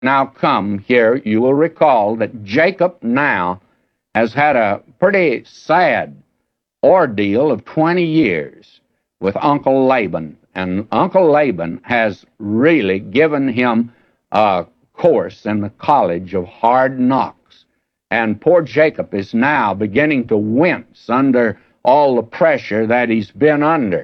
Now come here, you will recall that Jacob now has had a pretty sad ordeal of 20 years with Uncle Laban. And Uncle Laban has really given him a course in the college of hard knocks. And poor Jacob is now beginning to wince under all the pressure that he's been under.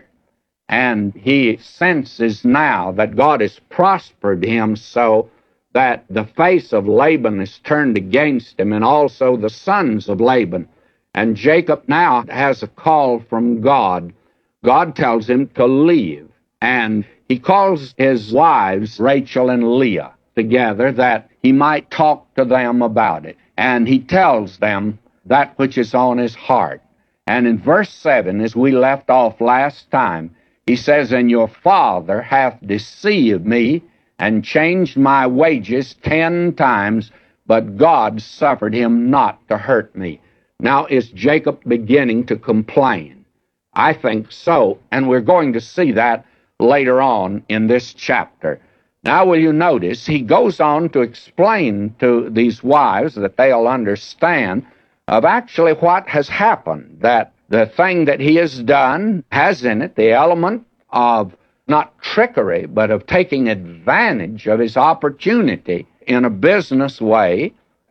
And he senses now that God has prospered him so that the face of Laban is turned against him, and also the sons of Laban. And Jacob now has a call from God. God tells him to leave, and he calls his wives, Rachel and Leah, together that he might talk to them about it. And he tells them that which is on his heart. And in verse 7, as we left off last time, he says, "And your father hath deceived me, and changed my wages 10 times, but God suffered him not to hurt me." Now, is Jacob beginning to complain? I think so, and we're going to see that later on in this chapter. Now, will you notice, he goes on to explain to these wives that they'll understand of actually what has happened, that the thing that he has done has in it the element of not trickery, but of taking advantage of his opportunity in a business way.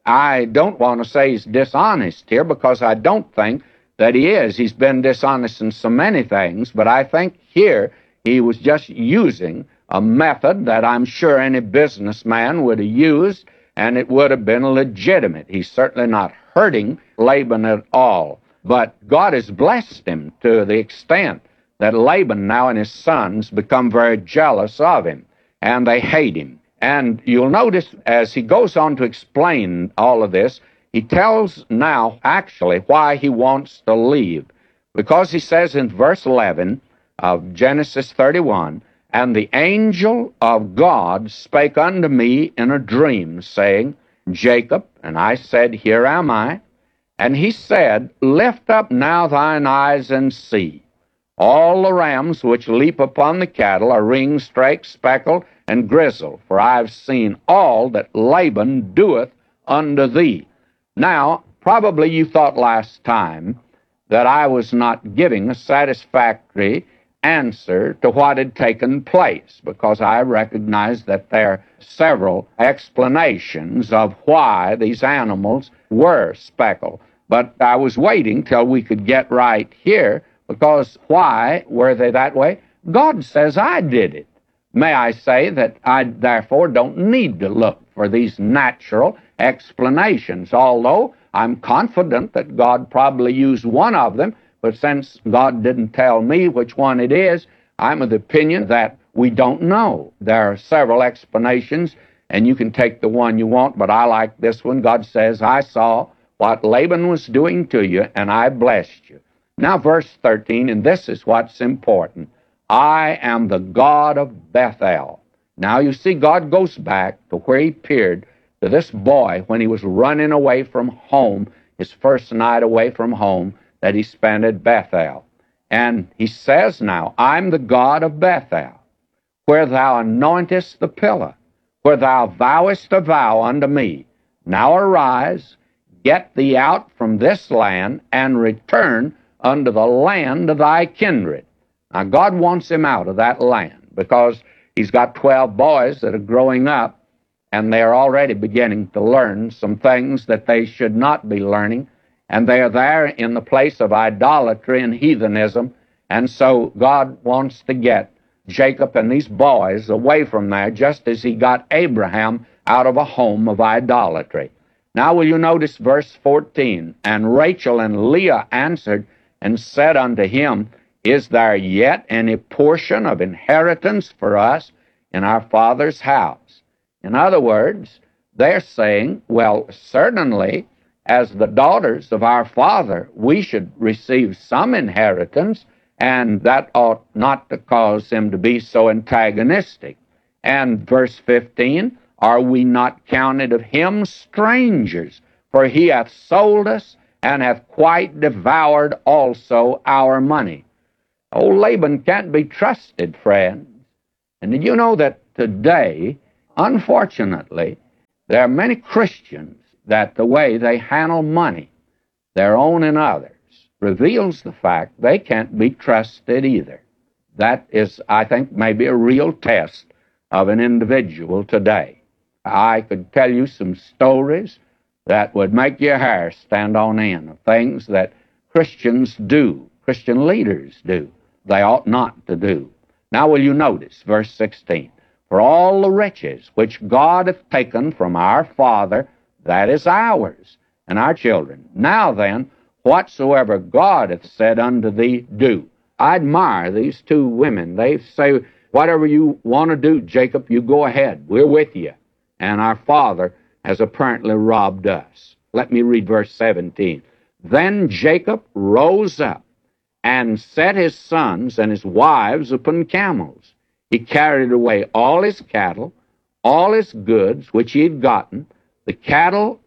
I don't want to say he's dishonest here, because I don't think that he is. He's been dishonest in so many things, but I think here he was just using a method that I'm sure any businessman would have used, and it would have been legitimate. He's certainly not hurting Laban at all, but God has blessed him to the extent that Laban now and his sons become very jealous of him, and they hate him. And you'll notice as he goes on to explain all of this, he tells now actually why he wants to leave. Because he says in verse 11 of Genesis 31, "And the angel of God spake unto me in a dream, saying, Jacob, and I said, Here am I. And he said, Lift up now thine eyes and see. All the rams which leap upon the cattle are ringed, straked, speckled, and grizzled, for I have seen all that Laban doeth unto thee." Now, probably you thought last time that I was not giving a satisfactory answer to what had taken place, because I recognize that there are several explanations of why these animals were speckled. But I was waiting till we could get right here, because why were they that way? God says I did it. May I say that I therefore don't need to look for these natural explanations, although I'm confident that God probably used one of them, but since God didn't tell me which one it is, I'm of the opinion that we don't know. There are several explanations, and you can take the one you want, but I like this one. God says, I saw what Laban was doing to you, and I blessed you. Now, verse 13, and this is what's important. I am the God of Bethel. Now, you see, God goes back to where he appeared to this boy when he was running away from home, his first night away from home that he spent at Bethel. And he says now, I'm the God of Bethel, where thou anointest the pillar, where thou vowest a vow unto me. Now arise, get thee out from this land, and return unto the land of thy kindred. Now, God wants him out of that land because he's got 12 boys that are growing up, and they're already beginning to learn some things that they should not be learning, and they are there in the place of idolatry and heathenism, and so God wants to get Jacob and these boys away from there, just as he got Abraham out of a home of idolatry. Now will you notice verse 14, And Rachel and Leah answered and said unto him, Is there yet any portion of inheritance for us in our father's house? In other words, they're saying, well, certainly, as the daughters of our father, we should receive some inheritance, and that ought not to cause him to be so antagonistic. And verse 15, Are we not counted of him strangers? For he hath sold us, and hath quite devoured also our money. Old Laban can't be trusted, friends. And did you know that today, unfortunately, There are many Christians that the way they handle money, their own and others, reveals the fact they can't be trusted either. That is, I think, maybe a real test of an individual today. I could tell you some stories that would make your hair stand on end of things that Christians do, Christian leaders do, they ought not to do. Now will you notice verse 16? For all the riches which God hath taken from our Father, that is ours, and our children. Now then, whatsoever God hath said unto thee, do. I admire these two women. They say, whatever you want to do, Jacob, you go ahead. We're with you. And our father has apparently robbed us. Let me read verse 17. Then Jacob rose up and set his sons and his wives upon camels. He carried away all his cattle, all his goods which he had gotten, the cattle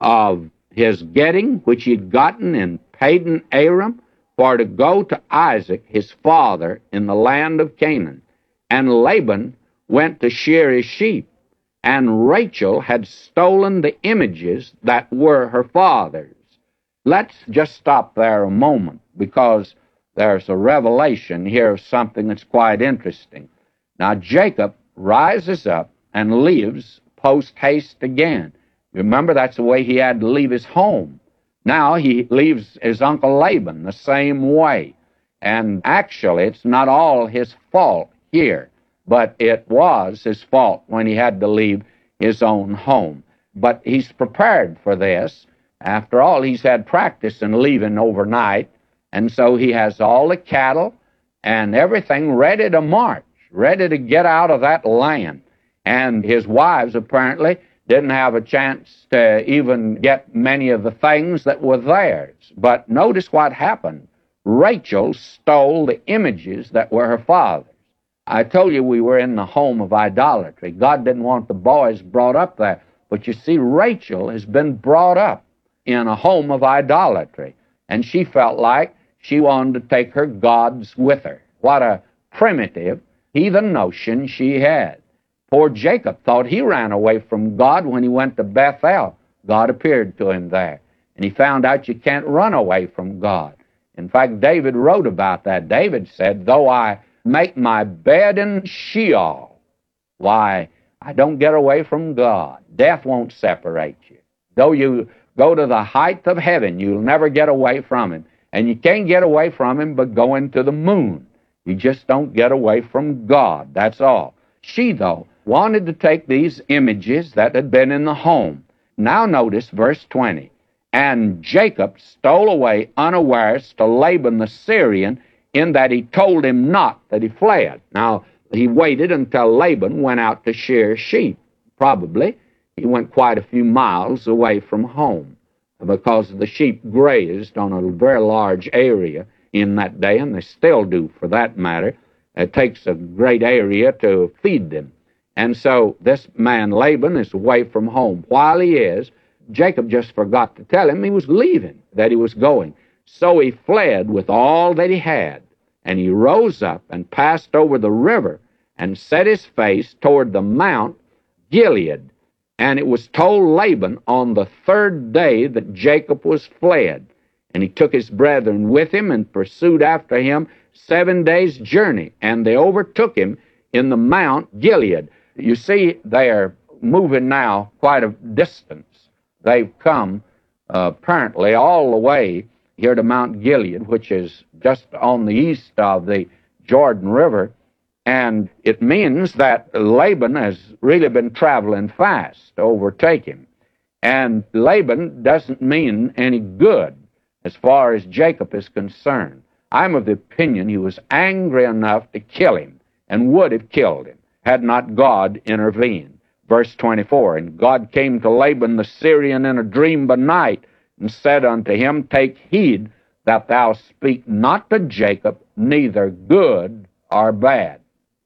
of his getting which he had gotten in Padan Aram, for to go to Isaac his father in the land of Canaan. And Laban went to shear his sheep, and Rachel had stolen the images that were her father's. Let's just stop there a moment, because there's a revelation here of something that's quite interesting. Now Jacob rises up and leaves post-haste again. Remember, that's the way he had to leave his home. Now he leaves his uncle Laban the same way. And actually, it's not all his fault here, but it was his fault when he had to leave his own home. But he's prepared for this. After all, he's had practice in leaving overnight, and so he has all the cattle and everything ready to march, ready to get out of that land. And his wives apparently didn't have a chance to even get many of the things that were theirs. But notice what happened. Rachel stole the images that were her father's. I told you we were in the home of idolatry. God didn't want the boys brought up there. But you see, Rachel has been brought up in a home of idolatry. And she felt like she wanted to take her gods with her. What a primitive, heathen notion she had. Poor Jacob thought he ran away from God when he went to Bethel. God appeared to him there. And he found out you can't run away from God. In fact, David wrote about that. David said, though I make my bed in Sheol, why, I don't get away from God. Death won't separate you. Though you go to the height of heaven, you'll never get away from him. And you can't get away from him but going to the moon. You just don't get away from God, that's all. She, though, wanted to take these images that had been in the home. Now notice verse 20. And Jacob stole away unawares to Laban the Syrian, in that he told him not that he fled. Now, he waited until Laban went out to shear sheep. Probably he went quite a few miles away from home, because the sheep grazed on a very large area in that day, and they still do for that matter. It takes a great area to feed them. And so this man Laban is away from home. While he is, Jacob just forgot to tell him he was leaving, that he was going. So he fled with all that he had, and he rose up and passed over the river and set his face toward the Mount Gilead. And it was told Laban on the third day that Jacob was fled. And he took his brethren with him and pursued after him 7 days' journey, and they overtook him in the Mount Gilead. You see, they are moving now quite a distance. They've come apparently all the way here to Mount Gilead, which is just on the east of the Jordan River, and it means that Laban has really been traveling fast to overtake him. And Laban doesn't mean any good as far as Jacob is concerned. I'm of the opinion he was angry enough to kill him, and would have killed him, had not God intervened. Verse 24, and God came to Laban the Syrian in a dream by night, and said unto him, take heed that thou speak not to Jacob, neither good or bad.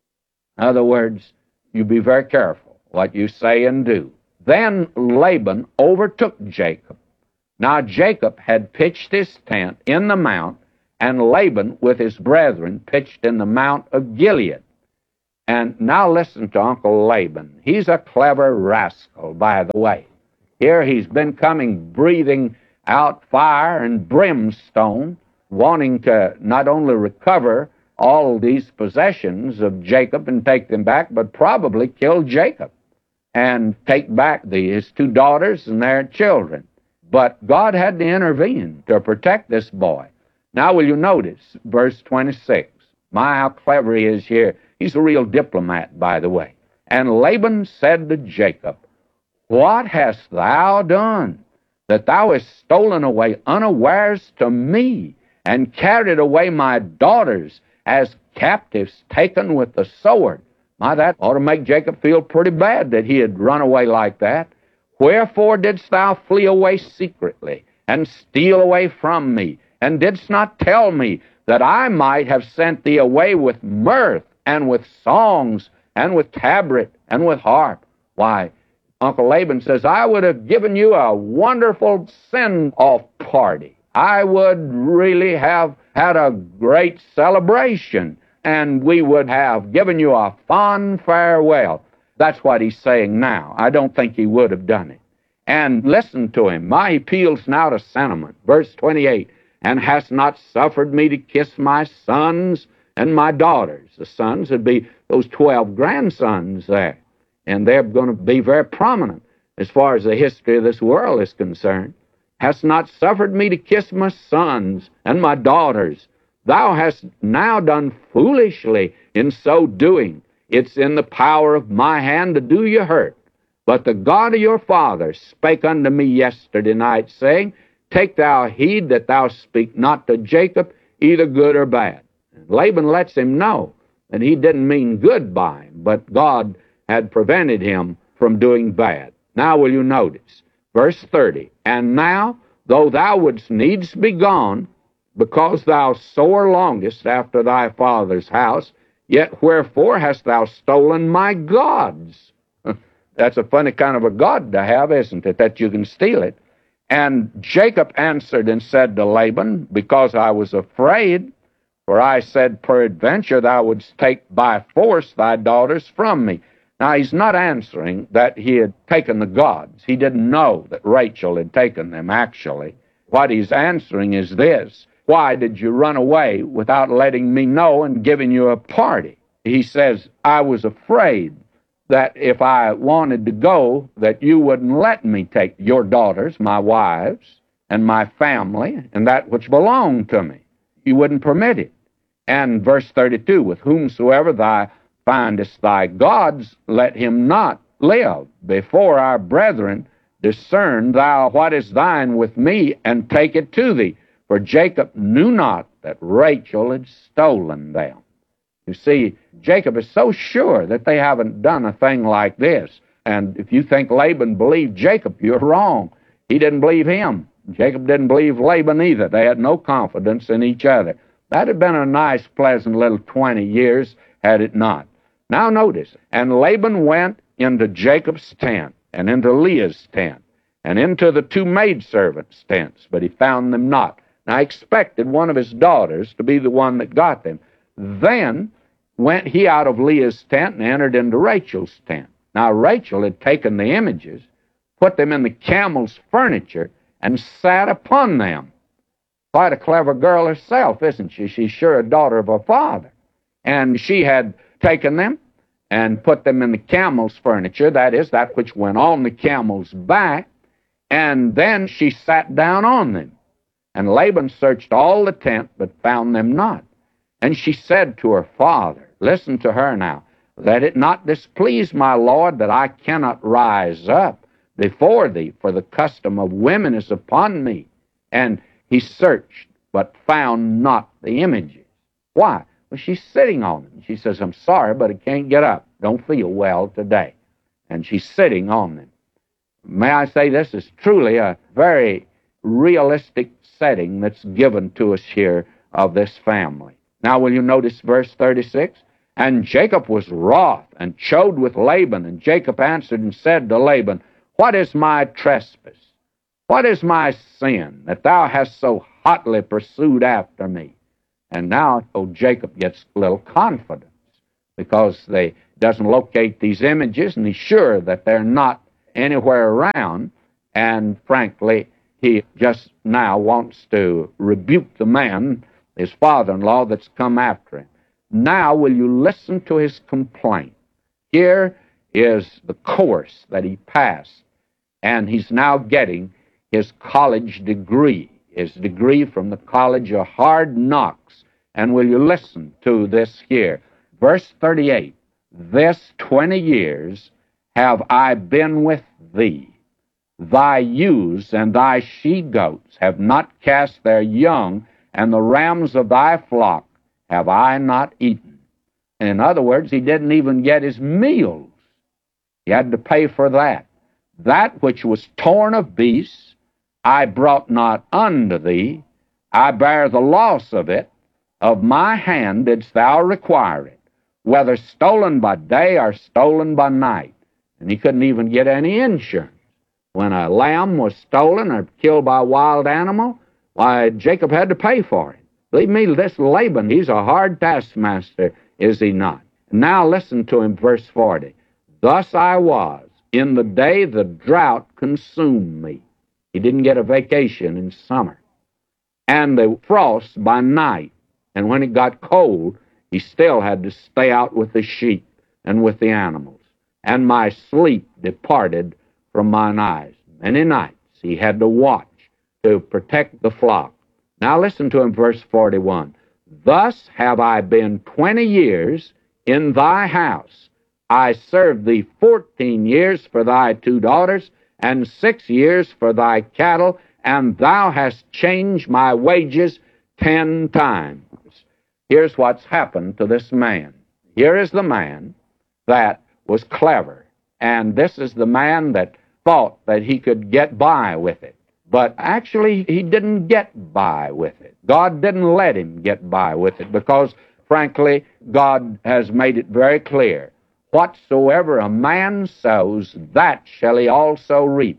In other words, you be very careful what you say and do. Then Laban overtook Jacob. Now Jacob had pitched his tent in the mount, and Laban with his brethren pitched in the Mount of Gilead. And now listen to Uncle Laban. He's a clever rascal, by the way. Here he's been coming breathing out fire and brimstone, wanting to not only recover all these possessions of Jacob and take them back, but probably kill Jacob and take back his two daughters and their children. But God had to intervene to protect this boy. Now will you notice verse 26? My, how clever he is here. He's a real diplomat, by the way. And Laban said to Jacob, What hast thou done, that thou hast stolen away unawares to me, and carried away my daughters as captives taken with the sword? My, that ought to make Jacob feel pretty bad that he had run away like that. Wherefore didst thou flee away secretly, and steal away from me, and didst not tell me, that I might have sent thee away with mirth, and with songs, and with tabret, and with harp? Why, Uncle Laban says, I would have given you a wonderful send-off party. I would really have had a great celebration, and we would have given you a fond farewell. That's what he's saying now. I don't think he would have done it. And listen to him. My appeals now to sentiment. Verse 28, And hast not suffered me to kiss my sons and my daughters. The sons would be those 12 grandsons there. And they're going to be very prominent as far as the history of this world is concerned. Hast not suffered me to kiss my sons and my daughters. Thou hast now done foolishly in so doing. It's in the power of my hand to do you hurt. But the God of your father spake unto me yesterday night, saying, Take thou heed that thou speak not to Jacob, either good or bad. And Laban lets him know that he didn't mean good by him, but God had prevented him from doing bad. Now will you notice, verse 30, And now, though thou wouldst needs be gone, because thou sore longest after thy father's house, yet wherefore hast thou stolen my gods? That's a funny kind of a god to have, isn't it, that you can steal it? And Jacob answered and said to Laban, Because I was afraid, for I said, Peradventure thou wouldst take by force thy daughters from me. Now, he's not answering that he had taken the gods. He didn't know that Rachel had taken them, actually. What he's answering is this: Why did you run away without letting me know and giving you a party? He says, I was afraid that if I wanted to go, that you wouldn't let me take your daughters, my wives, and my family, and that which belonged to me. You wouldn't permit it. And verse 32, With whomsoever thou findest thy gods, let him not live. Before our brethren, discern thou what is thine with me, and take it to thee. For Jacob knew not that Rachel had stolen them. You see, Jacob is so sure that they haven't done a thing like this. And if you think Laban believed Jacob, you're wrong. He didn't believe him. Jacob didn't believe Laban either. They had no confidence in each other. That had been a nice, pleasant little 20 years, had it not. Now notice, And Laban went into Jacob's tent, and into Leah's tent, and into the two maidservants' tents, but he found them not. Now, I expected one of his daughters to be the one that got them. Then went he out of Leah's tent and entered into Rachel's tent. Now, Rachel had taken the images, put them in the camel's furniture, and sat upon them. Quite a clever girl herself, isn't she? She's sure a daughter of her father. And she had taken them and put them in the camel's furniture, that is, that which went on the camel's back, and then she sat down on them. And Laban searched all the tent, but found them not. And she said to her father, listen to her now, Let it not displease my lord that I cannot rise up before thee, for the custom of women is upon me. And he searched, but found not the images. Why? Well, she's sitting on them. She says, I'm sorry, but I can't get up. Don't feel well today. And she's sitting on them. May I say, this is truly a very realistic setting that's given to us here of this family. Now, will you notice verse 36? And Jacob was wroth and chode with Laban. And Jacob answered and said to Laban, What is my trespass? What is my sin, that thou hast so hotly pursued after me? And now, Jacob gets a little confidence, because they doesn't locate these images, and he's sure that they're not anywhere around. And frankly, he just now wants to rebuke the man, his father-in-law, that's come after him. Now will you listen to his complaint? Here is the course that he passed, and he's now getting his college degree, his degree from the College of Hard Knocks. And will you listen to this here? Verse 38, "This 20 years have I been with thee. Thy ewes and thy she-goats have not cast their young, and the rams of thy flock have I not eaten." In other words, he didn't even get his meals. He had to pay for that. "That which was torn of beasts, I brought not unto thee. I bear the loss of it. Of my hand didst thou require it, whether stolen by day or stolen by night." And he couldn't even get any insurance. When a lamb was stolen or killed by a wild animal, why, Jacob had to pay for it. Believe me, this Laban, he's a hard taskmaster, is he not? Now listen to him, verse 40. "Thus I was, in the day the drought consumed me." He didn't get a vacation in summer. "And the frost by night." And when it got cold, he still had to stay out with the sheep and with the animals. "And my sleep departed from mine eyes." Many nights he had to watch to protect the flock. Now listen to him, verse 41. "Thus have I been 20 years in thy house. I served thee 14 years for thy 2 daughters, and 6 years for thy cattle, and thou hast changed my wages 10 times. Here's what's happened to this man. Here is the man that was clever, and this is the man that thought that he could get by with it. But actually, he didn't get by with it. God didn't let him get by with it because, frankly, God has made it very clear. Whatsoever a man sows, that shall he also reap.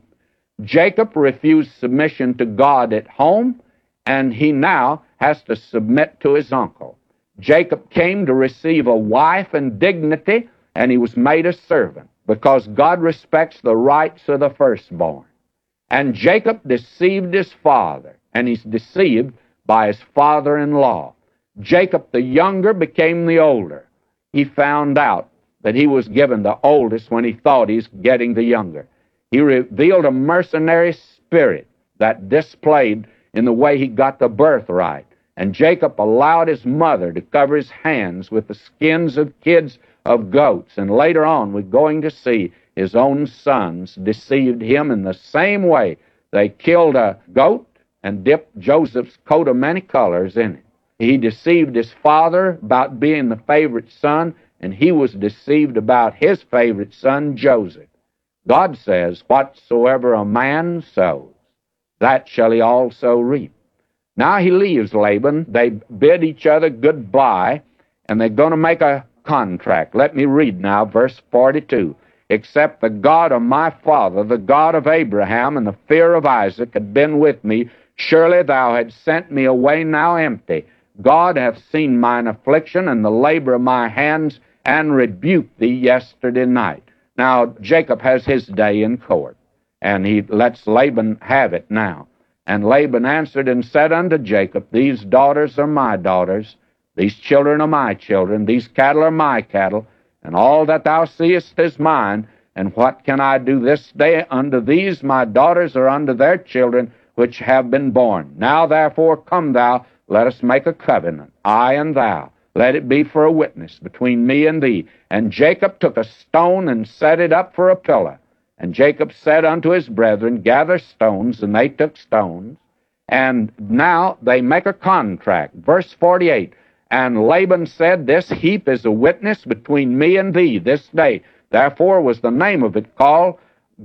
Jacob refused submission to God at home, and he now has to submit to his uncle. Jacob came to receive a wife and dignity, and he was made a servant because God respects the rights of the firstborn. And Jacob deceived his father, and he's deceived by his father-in-law. Jacob the younger became the older. He found out that he was given the oldest when he thought he's getting the younger. He revealed a mercenary spirit that displayed in the way he got the birthright. And Jacob allowed his mother to cover his hands with the skins of kids of goats. And later on, we're going to see his own sons deceived him in the same way. They killed a goat and dipped Joseph's coat of many colors in it. He deceived his father about being the favorite son, and he was deceived about his favorite son, Joseph. God says, whatsoever a man sows, that shall he also reap. Now he leaves Laban. They bid each other goodbye, and they're going to make a contract. Let me read now, verse 42. "Except the God of my father, the God of Abraham, and the fear of Isaac had been with me, surely thou hadst sent me away now empty. God hath seen mine affliction and the labor of my hands, and rebuked thee yesterday night." Now, Jacob has his day in court, and he lets Laban have it now. "And Laban answered and said unto Jacob, These daughters are my daughters, these children are my children, these cattle are my cattle, and all that thou seest is mine. And what can I do this day unto these my daughters or unto their children which have been born? Now therefore come thou, let us make a covenant, I and thou. Let it be for a witness between me and thee." And Jacob took a stone and set it up for a pillar. And Jacob said unto his brethren, "Gather stones," and they took stones. And now they make a contract. Verse 48, "And Laban said, This heap is a witness between me and thee this day. Therefore was the name of it called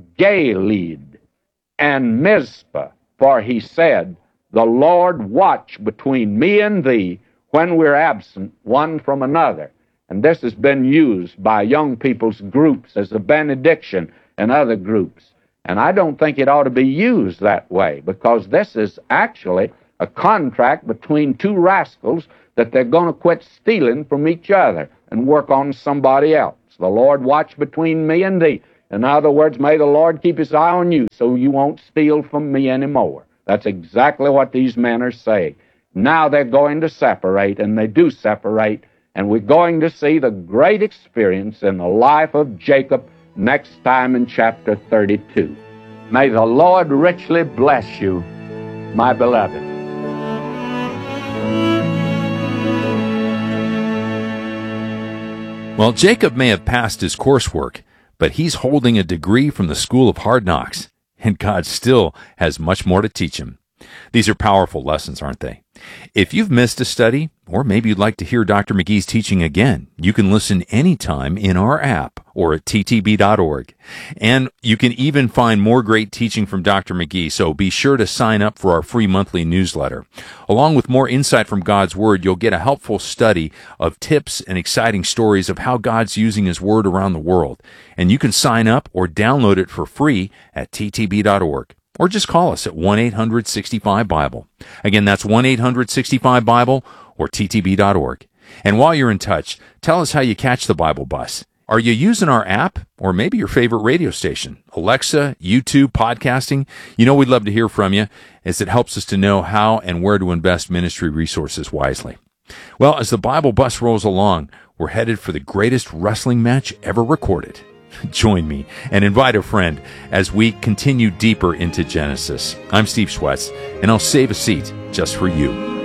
Gilead and Mizpah. For he said, The Lord watch between me and thee when we're absent one from another." And this has been used by young people's groups as a benediction and other groups. And I don't think it ought to be used that way, because this is actually a contract between two rascals that they're going to quit stealing from each other. and work on somebody else. The Lord watch between me and thee. In other words, may the Lord keep his eye on you so you won't steal from me anymore. That's exactly what these men are saying. Now they're going to separate, and they do separate, and we're going to see the great experience in the life of Jacob next time in chapter 32. May the Lord richly bless you, my beloved. Well, Jacob may have passed his coursework, but he's holding a degree from the School of Hard Knocks, and God still has much more to teach him. These are powerful lessons, aren't they? If you've missed a study, or maybe you'd like to hear Dr. McGee's teaching again, you can listen anytime in our app or at ttb.org. And you can even find more great teaching from Dr. McGee, so be sure to sign up for our free monthly newsletter. Along with more insight from God's Word, you'll get a helpful study of tips and exciting stories of how God's using His Word around the world. And you can sign up or download it for free at ttb.org. Or just call us at 1-800-65-BIBLE. Again, that's 1-800-65-BIBLE or ttb.org. And while you're in touch, tell us how you catch the Bible Bus. Are you using our app or maybe your favorite radio station? Alexa, YouTube, podcasting? You know, we'd love to hear from you as it helps us to know how and where to invest ministry resources wisely. Well, as the Bible Bus rolls along, we're headed for the greatest wrestling match ever recorded. Join me and invite a friend as we continue deeper into Genesis. I'm Steve Schwetz, and I'll save a seat just for you.